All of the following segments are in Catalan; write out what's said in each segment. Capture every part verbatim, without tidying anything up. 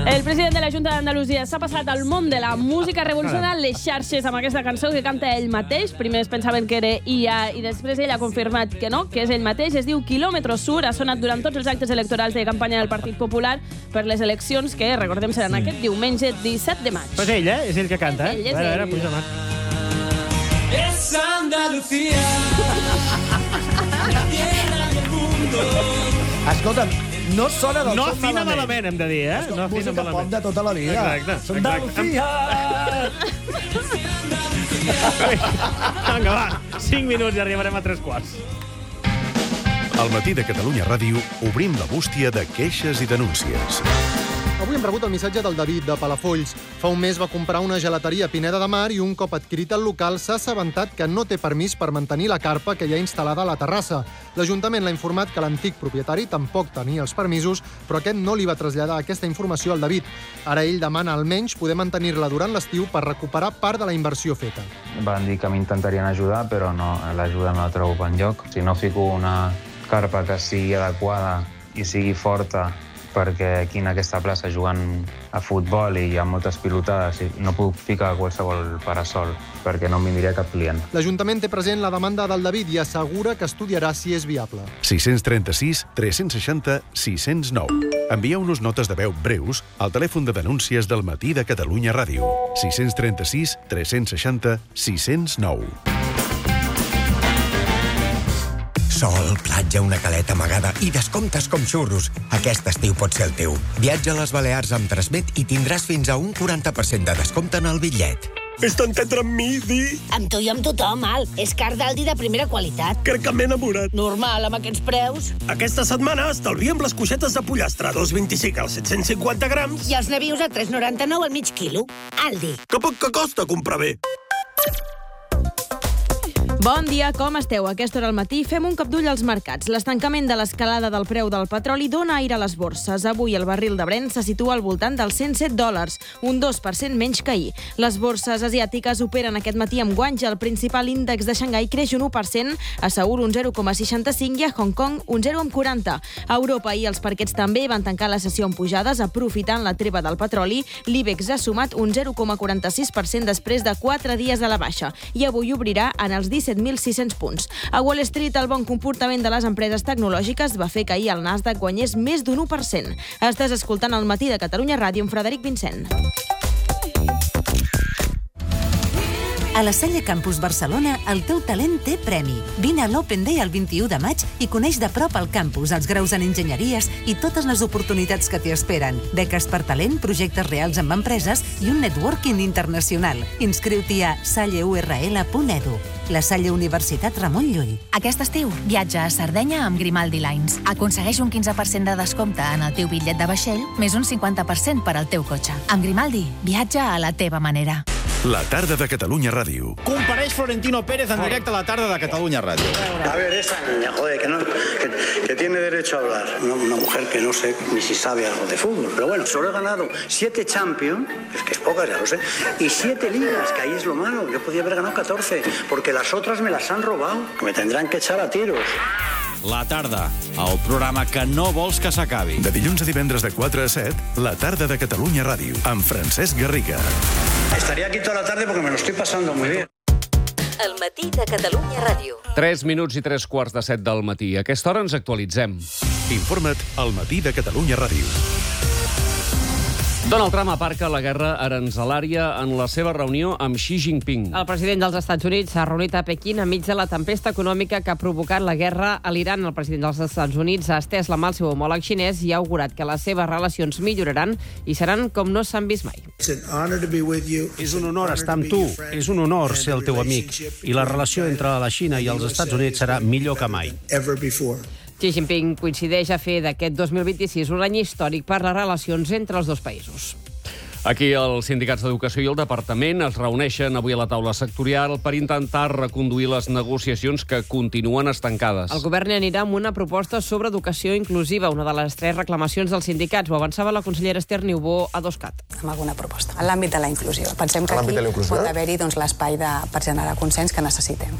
El president de la Junta d'Andalusia s'ha passat al món de la música, revolucionant les xarxes amb aquesta cançó que canta ell mateix. Primer es pensaven que era I A i després ell ha confirmat que no, que és ell mateix. Es diu Kilómetro Sur, ha sonat durant tots els actes electorals de campanya del Partit Popular per les eleccions que, recordem, seran aquest diumenge disset de maig. Pues ell, eh? És ell que canta, eh? És ell, és a veure, a ell. veure, puja mà. Es Andalucía, la tierra del mundo. Escolta'm, no sona del No tot afina malament, hem de dir, eh? No afina música pop malament. de tota la vida. Exacte, Andalucía! Vinga, va, cinc minuts i arribarem a tres quarts. Al matí de Catalunya Ràdio obrim la bústia de queixes i denúncies. Avui hem rebut el missatge del David, de Palafolls. Fa un mes va comprar una gelateria a Pineda de Mar i un cop adquirit el local s'ha assabentat que no té permís per mantenir la carpa que hi ha instal·lada a la terrassa. L'Ajuntament l'ha informat que l'antic propietari tampoc tenia els permisos, però aquest no li va traslladar aquesta informació al David. Ara ell demana almenys poder mantenir-la durant l'estiu per recuperar part de la inversió feta. Van dir que m'intentarien ajudar, però no, l'ajuda no la trobo enlloc. Si no fico una carpa que sigui adequada i sigui forta, perquè aquí en aquesta plaça jugant a futbol i hi ha moltes pilotades i no puc ficar qualsevol parasol perquè no em vindria cap client. L'Ajuntament té present la demanda del David i assegura que estudiarà si és viable. sis tres sis, tres sis zero, sis zero nou. Envieu-nos notes de veu breus al telèfon de denúncies del Matí de Catalunya Ràdio. sis tres sis, tres sis zero, sis zero nou. Sol, platja, una caleta amagada i descomptes com xurros. Aquest estiu pot ser el teu. Viatja a les Balears amb Transmet i tindràs fins a un quaranta per cent de descompte en el bitllet. És tan tendre amb mi, Di. Amb tu i amb tothom, Al. És car d'Aldi de primera qualitat. Crec que m'he enamorat. Normal, amb aquests preus. Aquesta setmana estalviem les coixetes de pollastre a dos coma vint-i-cinc als set cents cinquanta grams. I els nabius a tres coma noranta-nou al mig quilo. Aldi. Que poc que costa comprar bé. Bon dia, com esteu? A aquesta hora al matí fem un cop d'ull als mercats. L'estancament de l'escalada del preu del petroli dona aire a les borses. Avui el barril de Brent se situa al voltant dels cent set dòlars, un dos per cent menys que ahir. Les borses asiàtiques operen aquest matí amb guanys. El principal índex de Xangai creix un u per cent, a Seül un zero coma seixanta-cinc i a Hong Kong un zero coma quaranta. A Europa i els parquets també van tancar la sessió amb pujades aprofitant la treva del petroli. L'Ibex ha sumat un zero coma quaranta-sis per cent després de quatre dies de la baixa i avui obrirà en els disset mil sis-cents punts. A Wall Street, el bon comportament de les empreses tecnològiques va fer que ahir el Nasdaq guanyés més d'un u per cent. Estàs escoltant el Matí de Catalunya Ràdio amb Frederic Vincent. A la Salle Campus Barcelona, el teu talent té premi. Vine a l'Open Day el vint-i-u de maig i coneix de prop el campus, els graus en enginyeries i totes les oportunitats que t'hi esperen. Beques per talent, projectes reals amb empreses i un networking internacional. Inscriu-t'hi a salle u erre ele punt edu. La Salle Universitat Ramon Llull. Aquest estiu, viatja a Sardenya amb Grimaldi Lines. Aconsegueix un quinze per cent de descompte en el teu bitllet de vaixell, més un cinquanta per cent per al teu cotxe. Amb Grimaldi, viatja a la teva manera. La tarda de Catalunya Ràdio. Compareix Florentino Pérez en directe a la tarda de Catalunya Ràdio. A ver, esa niña, joder, que, no, que, que tiene derecho a hablar. Una, una mujer que no sé ni si sabe algo de fútbol. Pero bueno, solo he ganado siete Champions, es que es pocas, ya lo sé, y siete ligas, que ahí es lo malo. Yo podía haber ganado catorce, porque las otras me las han robado, que me tendrán que echar a tiros. La tarda, el programa que no vols que s'acabi. De dilluns a divendres de quatre a set, la tarda de Catalunya Ràdio, amb Francesc Garriga. Estaría aquí toda la tarde porque me lo estoy pasando muy bien. El Matí de Catalunya Ràdio. tres minuts i tres quarts de set del matí. A aquesta hora ens actualitzem. Informa't al Matí de Catalunya Ràdio. Donald Trump aparca la guerra aranzelària en la seva reunió amb Xi Jinping. El president dels Estats Units s'ha reunit a Pequín enmig de la tempesta econòmica que ha provocat la guerra a l'Iran. El president dels Estats Units ha estès la mà al seu homòleg xinès i ha augurat que les seves relacions milloraran i seran com no s'han vist mai. És un honor estar amb tu, és un honor ser el teu amic, i la relació entre la Xina i els Estats Units serà millor que mai. Xi Jinping coincideix a fer d'aquest dos mil vint-i-sis un any històric per les relacions entre els dos països. Aquí els sindicats d'Educació i el Departament es reuneixen avui a la taula sectorial per intentar reconduir les negociacions que continuen estancades. El govern hi anirà amb una proposta sobre educació inclusiva, una de les tres reclamacions dels sindicats. Ho avançava la consellera Esther Niubó a Doscat. Amb alguna proposta, en l'àmbit de la inclusió. Pensem que aquí pot haver-hi doncs, l'espai de, per generar consens que necessitem.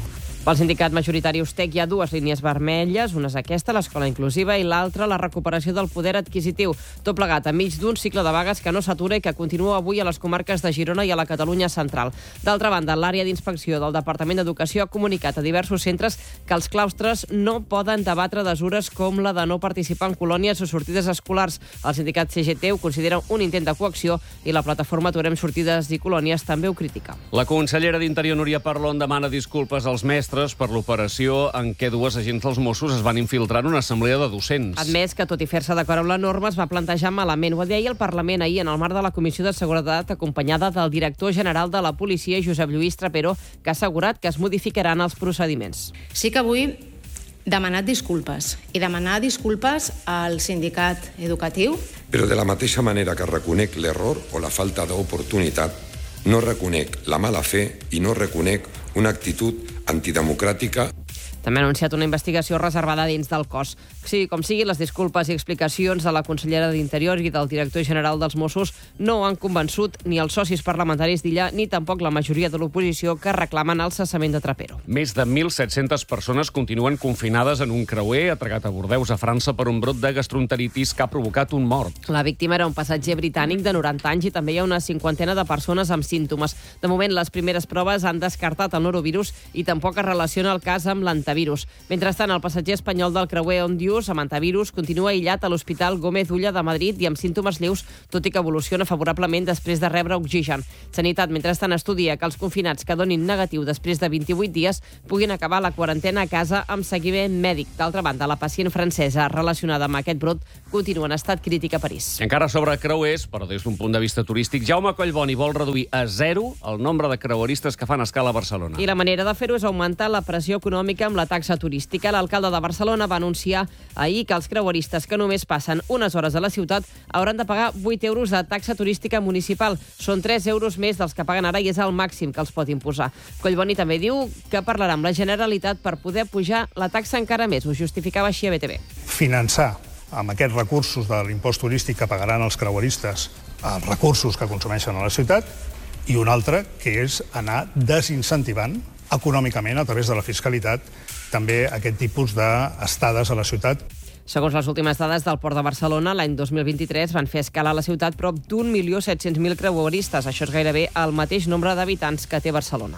Pel sindicat majoritari Ustec hi ha dues línies vermelles, una és aquesta, l'escola inclusiva, i l'altra, la recuperació del poder adquisitiu. Tot plegat enmig d'un cicle de vagues que no s'atura i que continua avui a les comarques de Girona i a la Catalunya central. D'altra banda, l'àrea d'inspecció del Departament d'Educació ha comunicat a diversos centres que els claustres no poden debatre mesures com la de no participar en colònies o sortides escolars. El sindicat C G T ho considera un intent de coacció i la plataforma Aturem Sortides i Colònies també ho critica. La consellera d'Interior, Núria Parlon, demana disculpes als mestres per l'operació en què dues agents dels Mossos es van infiltrar en una assemblea de docents. Admès que, tot i fer-se d'acord amb la norma, es va plantejar malament. Ho deia el Parlament ahir en el marc de la Comissió de Seguretat, acompanyada del director general de la Policia, Josep Lluís Trapero, que ha assegurat que es modificaran els procediments. Sí que vull demanar disculpes i demanar disculpes al sindicat educatiu. Però de la mateixa manera que reconec l'error o la falta d'oportunitat, no reconec la mala fe i no reconec una actitud antidemocràtica. També ha anunciat una investigació reservada dins del cos. Sí, com sigui, les disculpes i explicacions de la consellera d'Interior i del director general dels Mossos no han convençut ni els socis parlamentaris d'Illa ni tampoc la majoria de l'oposició que reclamen el cessament de Trapero. Més de mil set-centes persones continuen confinades en un creuer atracat a Bordeus, a França, per un brot de gastroenteritis que ha provocat un mort. La víctima era un passatger britànic de noranta anys i també hi ha una cinquantena de persones amb símptomes. De moment, les primeres proves han descartat el norovirus i tampoc es relaciona el cas amb l'antivirus. Mentrestant, el passatger espanyol del creuer Ondius, amb antivirus, continua aïllat a l'Hospital Gómez Ulla de Madrid i amb símptomes lleus, tot i que evoluciona favorablement després de rebre oxigen. Sanitat, mentrestant, estudia que els confinats que donin negatiu després de vint-i-vuit dies puguin acabar la quarantena a casa amb seguiment mèdic. D'altra banda, la pacient francesa relacionada amb aquest brot continua en estat crític a París. Encara sobre creuers, però des d'un punt de vista turístic, Jaume Collboni vol reduir a zero el nombre de creueristes que fan escala a Barcelona. I la manera de fer-ho és augmentar la pressió econòmica amb la taxa turística. L'alcalde de Barcelona va anunciar ahir que els creueristes que només passen unes hores a la ciutat hauran de pagar vuit euros de taxa turística municipal. Són tres euros més dels que paguen ara i és el màxim que els pot imposar. Collboni també diu que parlarà amb la Generalitat per poder pujar la taxa encara més. Ho justificava així a B T V. Finançar amb aquests recursos de l'impost turístic que pagaran els creueristes els recursos que consumeixen a la ciutat, i un altre, que és anar desincentivant econòmicament, a través de la fiscalitat, també aquest tipus d'estades a la ciutat. Segons les últimes dades del Port de Barcelona, l'any dos mil vint-i-tres van fer escala a la ciutat prop d'un milió set-cents mil creueristes. Això és gairebé el mateix nombre d'habitants que té Barcelona.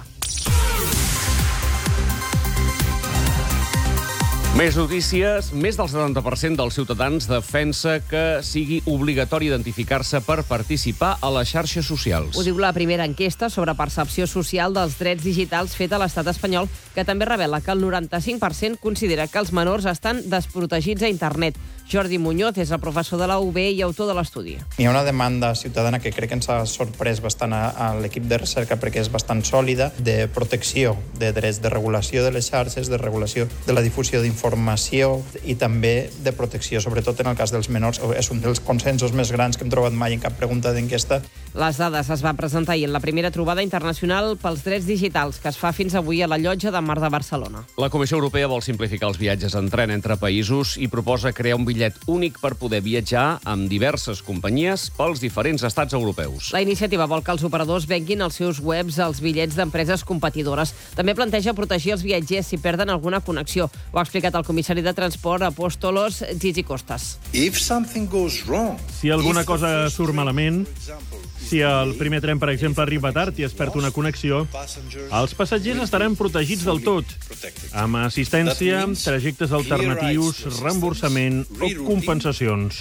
Més notícies. Més del setanta per cent dels ciutadans defensa que sigui obligatori identificar-se per participar a les xarxes socials. Ho diu la primera enquesta sobre percepció social dels drets digitals feta a l'estat espanyol, que també revela que el noranta-cinc per cent considera que els menors estan desprotegits a internet. Jordi Muñoz és el professor de la U B i autor de l'estudi. Hi ha una demanda ciutadana que crec que ens ha sorprès bastant a, a l'equip de recerca perquè és bastant sòlida, de protecció de drets, de regulació de les xarxes, de regulació de la difusió d'informació i també de protecció, sobretot en el cas dels menors. És un dels consensos més grans que hem trobat mai en cap pregunta d'enquesta. Les dades es van presentar ahir en la primera trobada internacional pels drets digitals que es fa fins avui a la Llotja de Mar de Barcelona. La Comissió Europea vol simplificar els viatges en tren entre països i proposa crear un bitllet únic per poder viatjar amb diverses companyies pels diferents estats europeus. La iniciativa vol que els operadors venguin als seus webs els bitllets d'empreses competidores. També planteja protegir els viatgers si perden alguna connexió. Ho ha explicat el comissari de transport Apóstolos Gigi Costas. Si alguna cosa surt malament, si el primer tren, per exemple, arriba tard i es perd una connexió, els passatgers estaran protegits del tot, amb assistència, trajectes alternatius, reemborsament o compensacions.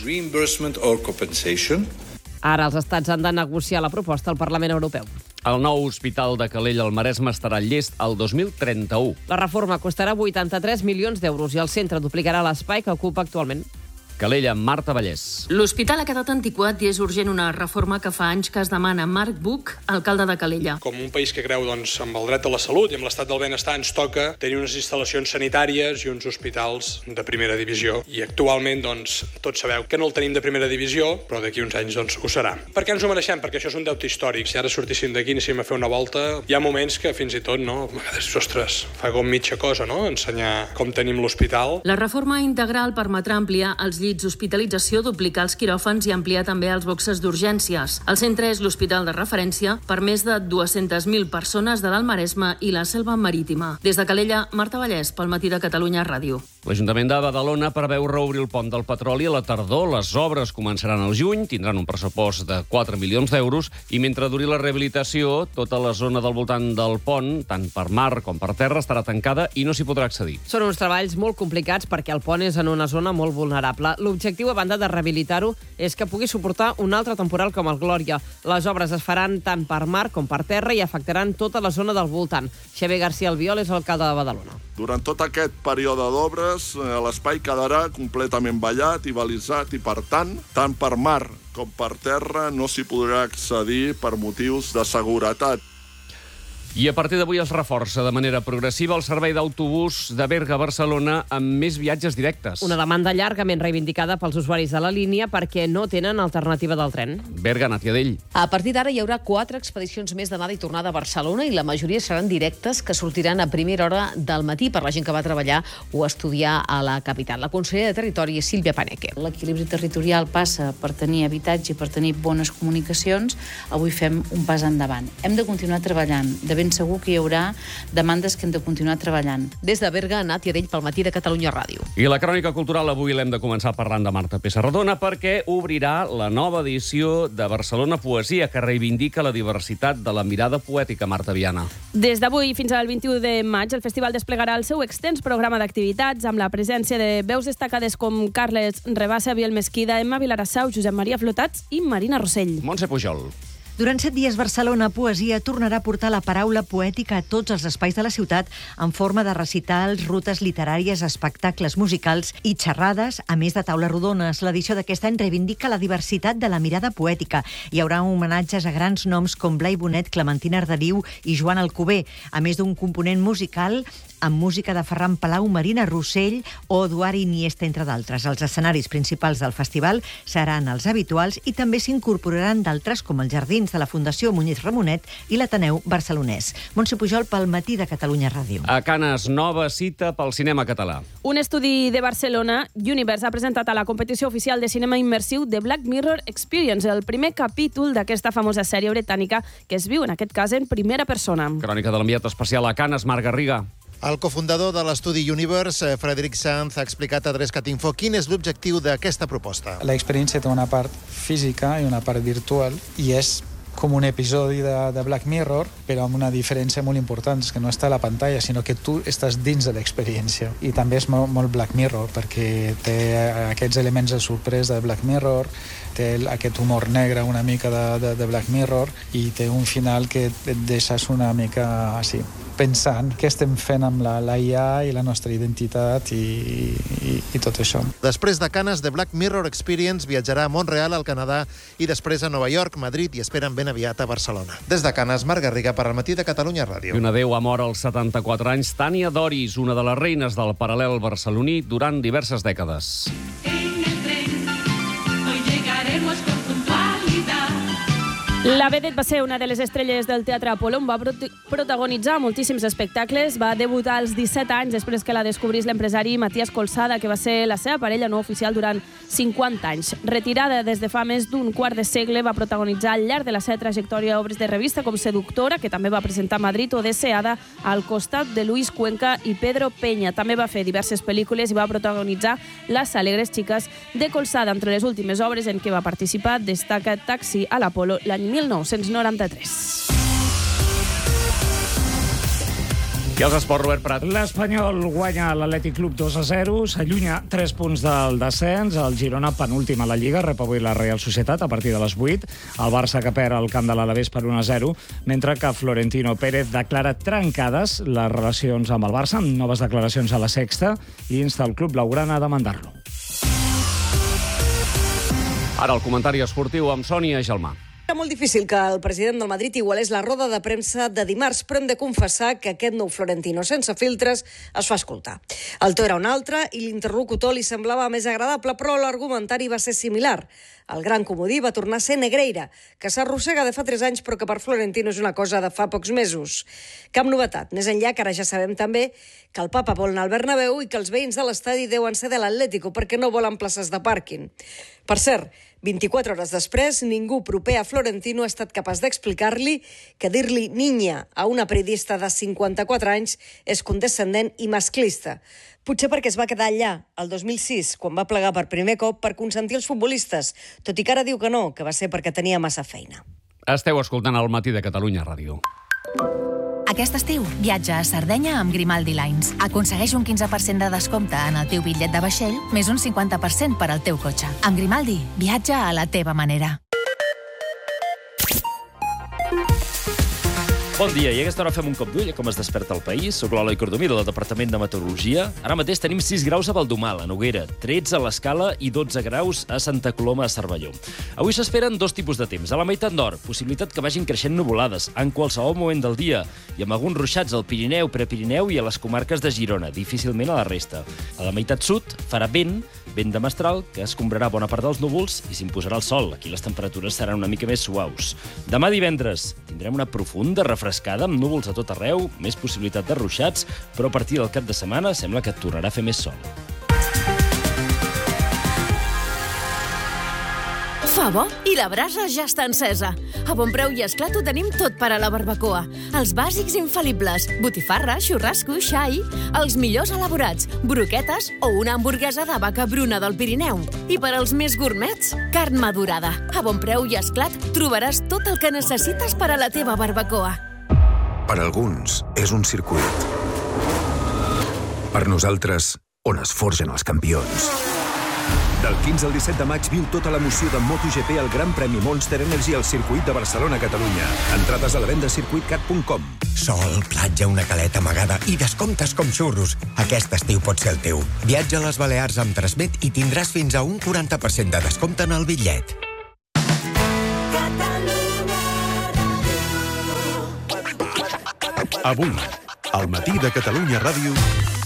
Ara els estats han de negociar la proposta al Parlament Europeu. El nou hospital de Calella al Maresme estarà llest el dos mil trenta-u. La reforma costarà vuitanta-tres milions d'euros i el centre duplicarà l'espai que ocupa actualment. Calella, Marta Vallès. L'hospital ha quedat antiquat i és urgent una reforma que fa anys que es demana. Marc Buch, alcalde de Calella. Com un país que creu doncs, amb el dret a la salut i amb l'estat del benestar, ens toca tenir unes instal·lacions sanitàries i uns hospitals de primera divisió. I actualment, doncs, tots sabeu que no el tenim de primera divisió, però d'aquí uns anys doncs, ho serà. Per què ens ho mereixem? Perquè això és un deute històric. Si ara sortíssim d'aquí i anéssim a fer una volta, hi ha moments que fins i tot, no, a vegades, ostres, fa com mitja cosa, no?, ensenyar com tenim l'hospital. La reforma integral permetrà ampliar els llits d'hospitalització, duplicar els quiròfans i ampliar també els boxes d'urgències. El centre és l'hospital de referència per més de dues-centes mil persones de l'Alt Maresme i la Selva Marítima. Des de Calella, Marta Vallès, pel Matí de Catalunya Ràdio. L'Ajuntament de Badalona preveu reobrir el pont del Petroli a la tardor. Les obres començaran al juny, tindran un pressupost de quatre milions d'euros i mentre duri la rehabilitació, tota la zona del voltant del pont, tant per mar com per terra, estarà tancada i no s'hi podrà accedir. Són uns treballs molt complicats perquè el pont és en una zona molt vulnerable. L'objectiu, a banda de rehabilitar-ho, és que pugui suportar un altre temporal com el Glòria. Les obres es faran tant per mar com per terra i afectaran tota la zona del voltant. Xavier García Albiol és alcalde de Badalona. Durant tot aquest període d'obres, l'espai quedarà completament vallat i balisat i, per tant, tant per mar com per terra no s'hi podrà accedir per motius de seguretat. I a partir d'avui es reforça de manera progressiva el servei d'autobús de Berga a Barcelona amb més viatges directes. Una demanda llargament reivindicada pels usuaris de la línia perquè no tenen alternativa del tren. Berga, Nàtia Dell. A partir d'ara hi haurà quatre expedicions més d'anada i tornada a Barcelona i la majoria seran directes que sortiran a primera hora del matí per la gent que va treballar o estudiar a la capital. La consellera de Territori és Sílvia Paneque. L'equilibri territorial passa per tenir habitatge i per tenir bones comunicacions. Avui fem un pas endavant. Hem de continuar treballant. De ben segur que hi haurà demandes que hem de continuar treballant. Des de Berga, Nàtia Dell pel Matí de Catalunya Ràdio. I la crònica cultural avui l'hem de començar parlant de Marta Pessarrodona perquè obrirà la nova edició de Barcelona Poesia que reivindica la diversitat de la mirada poètica, Marta Viana. Des d'avui fins al vint-i-u de maig, el festival desplegarà el seu extens programa d'activitats amb la presència de veus destacades com Carles Rebassa, Biel Mesquida, Emma Vilarassau, Josep Maria Flotats i Marina Rossell. Montse Pujol. Durant set dies, Barcelona Poesia tornarà a portar la paraula poètica a tots els espais de la ciutat en forma de recitals, rutes literàries, espectacles musicals i xerrades, a més de taules rodones. L'edició d'aquest any reivindica la diversitat de la mirada poètica. Hi haurà homenatges a grans noms com Blai Bonet, Clementina Arderiu i Joan Alcover, a més d'un component musical amb música de Ferran Palau, Marina Rossell o Eduard Iniesta, entre d'altres. Els escenaris principals del festival seran els habituals i també s'incorporaran d'altres com els jardins de la Fundació Muñiz Ramonet i l'Ateneu Barcelonès. Montse Pujol pel Matí de Catalunya Ràdio. A Canes, nova cita pel cinema català. Un estudi de Barcelona, Universe, ha presentat a la competició oficial de cinema immersiu The Black Mirror Experience, el primer capítol d'aquesta famosa sèrie britànica que es viu, en aquest cas, en primera persona. Crònica de l'enviat especial a Canes, Marc Garriga. El cofundador de l'estudi Universe, Frederic Sanz, ha explicat a Adrescat.info quin és l'objectiu d'aquesta proposta. L'experiència té una part física i una part virtual i és com un episodi de, de Black Mirror, però amb una diferència molt important, és que no està a la pantalla, sinó que tu estàs dins de l'experiència. I també és molt, molt Black Mirror, perquè té aquests elements de sorpresa de Black Mirror, té aquest humor negre una mica de, de, de Black Mirror i té un final que et deixes una mica així, pensant què estem fent amb la, la I A i la nostra identitat i, i, i tot això. Després de Canes, The Black Mirror Experience viatjarà a Montreal, al Canadà, i després a Nova York, Madrid i esperen ben aviat a Barcelona. Des de Canes, Marc Garriga per al Matí de Catalunya Ràdio. I una deu ha mort als setanta-quatre anys, Tània Doris, una de les reines del paral·lel barceloní durant diverses dècades. La vedet va ser una de les estrelles del Teatre Apolo, on va prot- protagonitzar moltíssims espectacles. Va debutar als disset anys, després que la descobrís l'empresari Matías Colsada, que va ser la seva parella no oficial durant cinquanta anys. Retirada des de fa més d'un quart de segle, va protagonitzar al llarg de la seva trajectòria obres de revista com Seductora, que també va presentar a Madrid, o Deseada, al costat de Luis Cuenca i Pedro Peña. També va fer diverses pel·lícules i va protagonitzar Las alegres chicas de Colsada. Entre les últimes obres en què va participar destaca Taxi a l'Apolo l'any mil nou-cents noranta-tres. I els esports, Robert Prat. L'Espanyol guanya l'Atlètic Club dos a zero, s'allunya tres punts del descens, el Girona penúltim a la Lliga, rep avui la Real Societat a partir de les vuit, el Barça que perd al camp de l'Alavés per un a zero, mentre que Florentino Pérez declara trencades les relacions amb el Barça, amb noves declaracions a la Sexta, i insta el club blaugrana a demandar-lo. Ara el comentari esportiu amb Sònia Gelmà. Era molt difícil que el president del Madrid igualés la roda de premsa de dimarts, però hem de confessar que aquest nou Florentino sense filtres es fa escoltar. El to era un altre i l'interlocutor li semblava més agradable, però l'argumentari va ser similar. El gran comodí va tornar a ser Negreira, que s'arrossega de fa tres anys però que per Florentino és una cosa de fa pocs mesos. Cap novetat, més enllà que ara ja sabem també que el papa vol anar al Bernabéu i que els veïns de l'estadi deuen ser de l'Atlético perquè no volen places de pàrquing. Per cert, vint-i-quatre hores després, ningú proper a Florentino ha estat capaç d'explicar-li que dir-li niña a una periodista de cinquanta-quatre anys és condescendent i masclista. Potser perquè es va quedar allà, el dos mil sis, quan va plegar per primer cop per consentir els futbolistes, tot i que ara diu que no, que va ser perquè tenia massa feina. Esteu escoltant El matí de Catalunya Ràdio. Aquest estiu, viatja a Sardenya amb Grimaldi Lines. Aconsegueix un quinze per cent de descompte en el teu bitllet de vaixell, més un cinquanta per cent per al teu cotxe. Amb Grimaldi, viatja a la teva manera. Bon dia, i a aquesta hora fem un cop d'ull a com es desperta el país. Soc l'Eloi Cordomí, del Departament de Meteorologia. Ara mateix tenim sis graus a Valdomar, a Noguera, tretze a l'Escala i dotze graus a Santa Coloma, a Cervelló. Avui s'esperen dos tipus de temps. A la meitat nord, possibilitat que vagin creixent nuvolades en qualsevol moment del dia i amb alguns ruixats al Pirineu, Prepirineu i a les comarques de Girona, difícilment a la resta. A la meitat sud farà vent, vent de mestral, que escombrarà bona part dels núvols i s'imposarà el sol. Aquí les temperatures seran una mica més suaus. Demà divendres tindrem una profunda refrescada amb núvols a tot arreu, més possibilitat de ruixats, però a partir del cap de setmana sembla que tornarà a fer més sol. Fa bo i la brasa ja està encesa. A Bonpreu i Esclat ho tenim tot per a la barbacoa. Els bàsics infal·libles, botifarra, xurrasco, xai, els millors elaborats, broquetes o una hamburguesa de vaca bruna del Pirineu. I per als més gourmets, carn madurada. A Bonpreu i Esclat trobaràs tot el que necessites per a la teva barbacoa. Per alguns és un circuit. Per nosaltres, on es forgen els campions. Del quinze al disset de maig viu tota l'emoció de MotoGP al Gran Premi Monster Energy al circuit de Barcelona-Catalunya. Entrades a la venda a circuit cat punt com. Sol, platja, una caleta amagada i descomptes com xurros. Aquest estiu pot ser el teu. Viatja a les Balears amb Transmet i tindràs fins a un quaranta per cent de descompte en el bitllet. Avui, al matí de Catalunya Ràdio...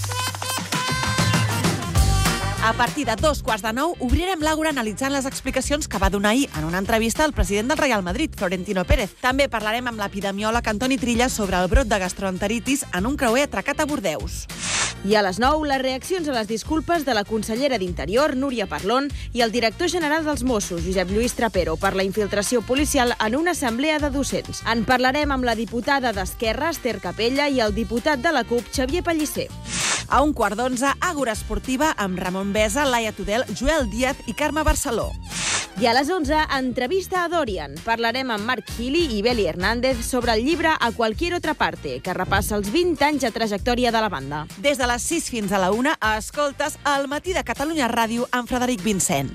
A partir de dos quarts de nou, obrirem l'àgora analitzant les explicacions que va donar ahir en una entrevista al president del Real Madrid, Florentino Pérez. També parlarem amb l'epidemiòleg Antoni Trilla sobre el brot de gastroenteritis en un creuer atracat a Bordeus. I a les nou, les reaccions a les disculpes de la consellera d'Interior, Núria Parlon, i el director general dels Mossos, Josep Lluís Trapero, per la infiltració policial en una assemblea de docents. En parlarem amb la diputada d'Esquerra, Esther Capella, i el diputat de la CUP, Xavier Pellicer. A un quart d'onze, Àgora Esportiva amb Ramon Besa, Laia Tudel, Joel Díaz i Carme Barceló. I a les onze, entrevista a Dorian. Parlarem amb Marc Healy i Beli Hernández sobre el llibre A Cualquier Otra Parte, que repassa els vint anys de trajectòria de la banda. Des de les sis fins a la una, escoltes El matí de Catalunya Ràdio amb Frederic Vincent.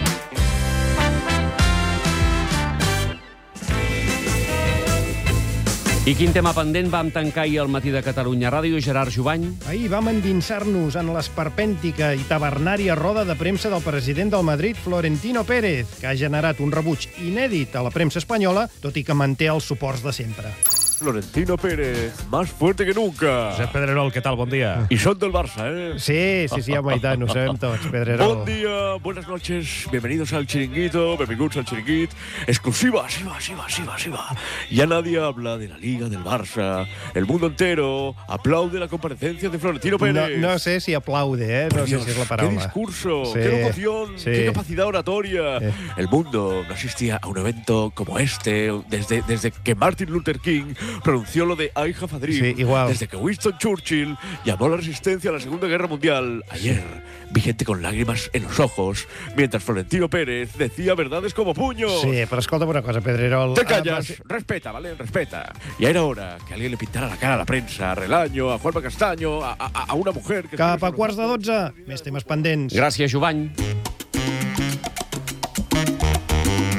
I quin tema pendent vam tancar ahir al matí de Catalunya Ràdio, Gerard Jubany? Ahir vam endinsar-nos en l'esperpèntica i tavernària roda de premsa del president del Madrid, Florentino Pérez, que ha generat un rebuig inèdit a la premsa espanyola, tot i que manté els suports de sempre. Florentino Pérez, más fuerte que nunca. Josep Pedrerol, què tal? Bon dia. Y son del Barça, ¿eh? Sí, sí, sí, home, i tant, ho sabem tots, Pedrerol. Bon dia, buenas noches, bienvenidos al chiringuito, benvinguts al chiringuit. Exclusiva, sí va, sí va, sí va, sí va. Ya nadie habla de la Liga del Barça. El mundo entero aplaude la comparecencia de Florentino Pérez. No, no sé si aplaude, ¿eh? No Dios, sé si es la palabra. Qué discurso, sí, qué locución, sí, qué capacidad oratoria. Sí. El mundo no asistía a un evento como este desde, desde que Martin Luther King pronunció lo de I have a dream, sí, igual. Desde que Winston Churchill llamó a la resistencia a la Segunda Guerra Mundial. Ayer vi gente con lágrimas en los ojos, mientras Florentino Pérez decía verdades como puños. Sí, pero escolta una cosa, Pedrerol. Te callas, ah, respeta, ¿vale? Respeta. Ya era hora que alguien le pintara la cara a la prensa, a Relaño, a Juanma Castaño, a, a, a una mujer... Que Cap a quarts de dotze, més temes pendents. Gràcies, Jubany.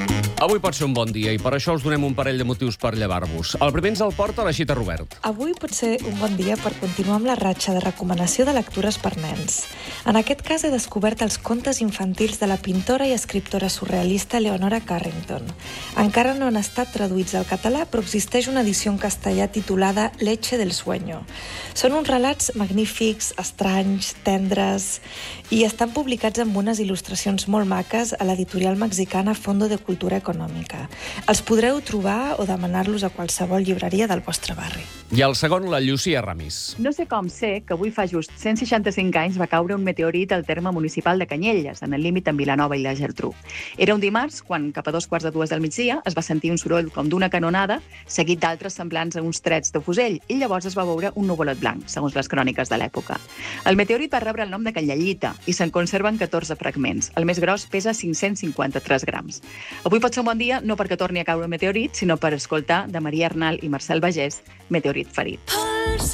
Avui pot ser un bon dia i per això us donem un parell de motius per llevar-vos. El primer ens el porta la Xita Robert. Avui pot ser un bon dia per continuar amb la ratxa de recomanació de lectures per nens. En aquest cas he descobert els contes infantils de la pintora i escriptora surrealista Leonora Carrington. Encara no han estat traduïts al català, però existeix una edició en castellà titulada Leche del sueño. Són uns relats magnífics, estranys, tendres, i estan publicats amb unes il·lustracions molt maques a l'editorial mexicana Fondo de Cultura Econòmica. Els podreu trobar o demanar-los a qualsevol llibreria del vostre barri. I el segon, la Llucia Ramis. No sé com sé que avui fa just cent seixanta-cinc anys va caure un meteorit al terme municipal de Canyelles, en el límit amb Vilanova i la Geltrú. Era un dimarts quan, cap a dos quarts de dues del migdia, es va sentir un soroll com d'una canonada, seguit d'altres semblants a uns trets de fusell, i llavors es va veure un nuvolet blanc, segons les cròniques de l'època. El meteorit va rebre el nom de Canyellita i se'n conserven catorze fragments. El més gros pesa cinc-cents cinquanta-tres grams. Avui pot ser un bon dia no perquè torni a caure un meteorit, sinó per escoltar de Maria Arnal i Marcel Bagés, Meteorit ferit.